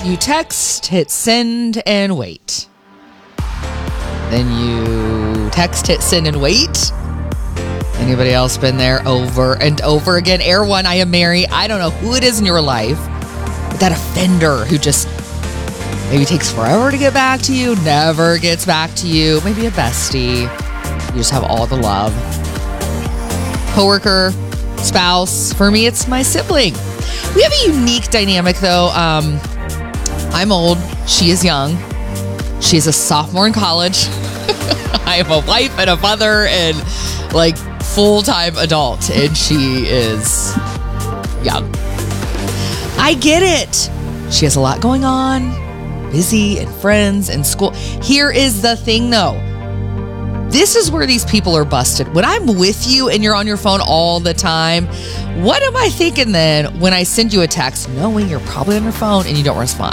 You text, hit send, and wait. Then you text, hit send, and wait. Anybody else been there over and over again? Air One, I am Mary. I don't know who it is in your life, but that offender who just maybe takes forever to get back to you, never gets back to you. Maybe a bestie. You just have all the love. Coworker, spouse. For me, it's my sibling. We have a unique dynamic, though. I'm old. She is young. She's a sophomore in college. I am a wife and a mother and full-time adult, and she is young. I get it. She has a lot going on, busy and friends and school. Here is the thing, though. This is where these people are busted. When I'm with you and you're on your phone all the time, what am I thinking then when I send you a text knowing you're probably on your phone and you don't respond?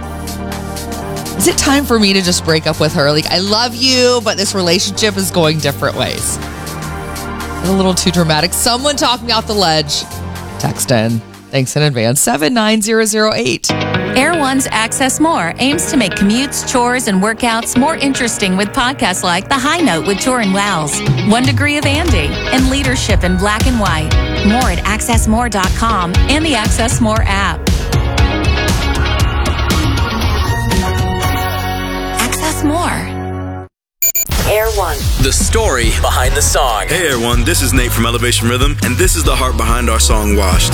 Is it time for me to just break up with her? I love you, but this relationship is going different ways. A little too dramatic. Someone talk me off the ledge. Text in. Thanks in advance. 79008. Air One's Access More aims to make commutes, chores, and workouts more interesting with podcasts like The High Note with Torin Wells, 1 Degree of Andy, and Leadership in Black and White. More at accessmore.com and the Access More app. Access More. Air One. The story behind the song. Hey, Air One, this is Nate from Elevation Rhythm, and this is the heart behind our song, Washed.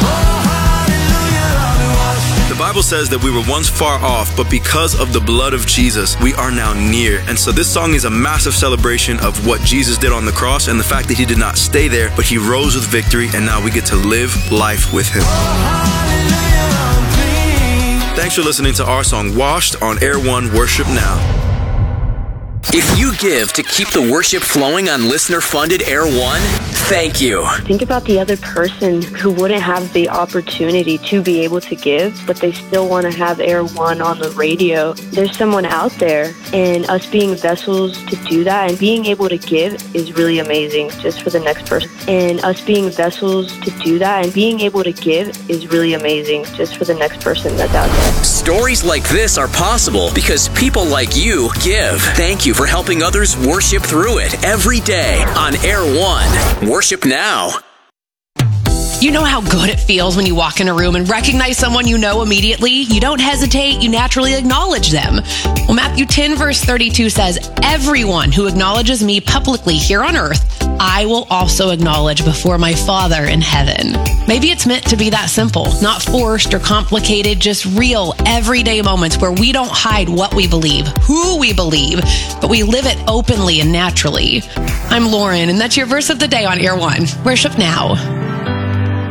The Bible says that we were once far off, but because of the blood of Jesus, we are now near. And so this song is a massive celebration of what Jesus did on the cross and the fact that he did not stay there, but he rose with victory, and now we get to live life with him. Thanks for listening to our song, Washed, on Air One Worship Now. If you give to keep the worship flowing on listener-funded Air One, thank you. Think about the other person who wouldn't have the opportunity to be able to give, but they still want to have Air One on the radio. There's someone out there, and us being vessels to do that and being able to give is really amazing just for the next person. And us being vessels to do that and being able to give is really amazing just for the next person that's out there. Stories like this are possible because people like you give. Thank you for helping others worship through it every day on Air One. Worship now. You know how good it feels when you walk in a room and recognize someone you know immediately? You don't hesitate, you naturally acknowledge them. Well, Matthew 10 verse 32 says, "Everyone who acknowledges me publicly here on earth, I will also acknowledge before my Father in heaven." Maybe it's meant to be that simple, not forced or complicated, just real, everyday moments where we don't hide what we believe, who we believe, but we live it openly and naturally. I'm Lauren, and that's your verse of the day on Air One. Worship now.